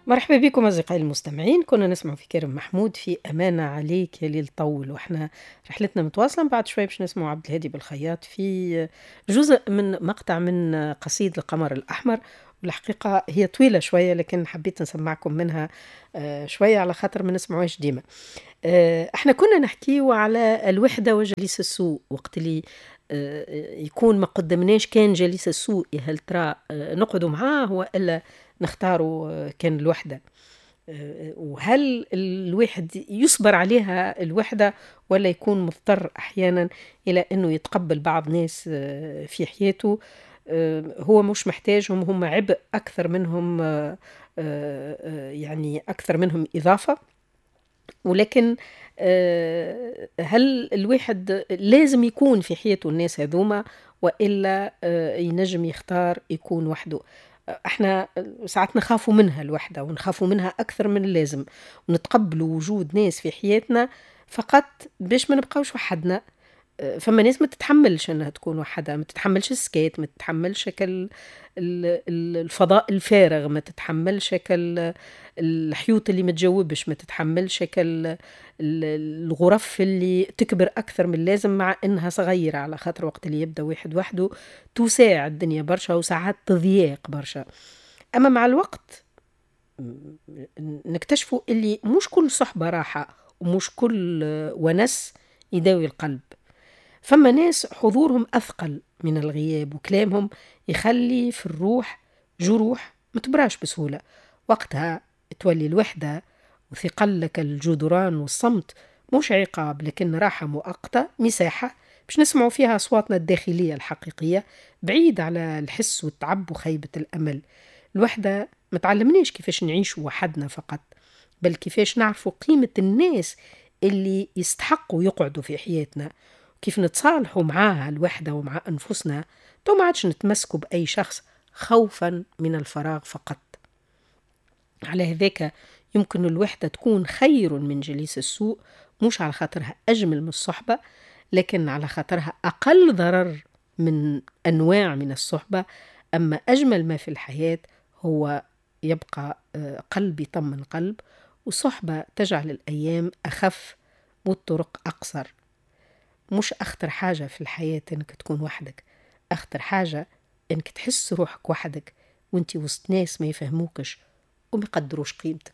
مرحبا بكم أصدقائي المستمعين. كنا نسمع في كريم محمود في أمانة عليك يا ليل طول، وإحنا رحلتنا متواصلة. بعد شوي باش نسمع عبد الهادي بالخياط في جزء من مقطع من قصيد القمر الأحمر. والحقيقة هي طويلة شوية لكن حبيت نسمعكم منها شوية على خاطر ما نسمعوش ديما. احنا كنا نحكيو على الوحدة وجليس السوء وقت اللي يكون ما قدمناش كان جليس السوء، هل ترى نقعدوا معاه وإلا نختاروا كان الوحدة؟ وهل الواحد يصبر عليها الوحدة ولا يكون مضطر أحيانا إلى أنه يتقبل بعض ناس في حياته هو مش محتاجهم، هم عبء أكثر منهم، يعني أكثر منهم إضافة. ولكن هل الواحد لازم يكون في حياته الناس هذوما وإلا ينجم يختار يكون وحده؟ احنا ساعات نخافوا منها الوحدة ونخافوا منها أكثر من اللازم، ونتقبلوا وجود ناس في حياتنا فقط باش ما نبقاوش وحدنا. فما ناس ما تتحملش انها تكون وحدها، ما تتحملش السكات، ما تتحملش الفضاء الفارغ، ما تتحملش الحيوط اللي ما تجاوبش، ما تتحملش الغرف اللي تكبر اكثر من اللازم مع انها صغيره، على خاطر وقت اللي يبدا واحد وحده تساع الدنيا برشا وساعات تضييق برشا. اما مع الوقت نكتشفوا اللي مش كل صحبه راحه ومش كل ونس يداوي القلب. فما ناس حضورهم أثقل من الغياب وكلامهم يخلي في الروح جروح متبراش بسهولة. وقتها تولي الوحدة وثقلك الجدران والصمت مش عقاب لكن راحة مؤقتة، مساحة باش نسمعوا فيها أصواتنا الداخلية الحقيقية بعيد على الحس والتعب وخيبة الأمل. الوحدة ما تعلمناش كيفاش نعيش وحدنا فقط، بل كيفاش نعرفوا قيمة الناس اللي يستحقوا يقعدوا في حياتنا، كيف نتصالحوا معاها الوحدة ومع أنفسنا. تو ما عادش نتمسكوا بأي شخص خوفا من الفراغ فقط. على هذاك يمكن الوحدة تكون خير من جليس السوء، مش على خاطرها أجمل من الصحبة لكن على خاطرها أقل ضرر من أنواع من الصحبة. أما أجمل ما في الحياة هو يبقى قلب يطمن قلب، وصحبة تجعل الأيام أخف والطرق أقصر. مش أخطر حاجة في الحياة إنك تكون وحدك، أخطر حاجة إنك تحس روحك وحدك وإنتي وسط ناس ما يفهموكش وما يقدروش قيمتك.